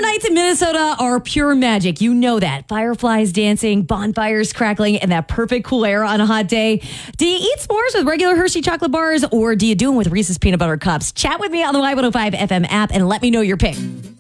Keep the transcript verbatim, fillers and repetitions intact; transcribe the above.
Summer nights in Minnesota are pure magic. You know that. Fireflies dancing, bonfires crackling, and that perfect cool air on a hot day. Do you eat s'mores with regular Hershey chocolate bars, or do you do them with Reese's peanut butter cups? Chat with me on the Y one oh five F M app and let me know your pick.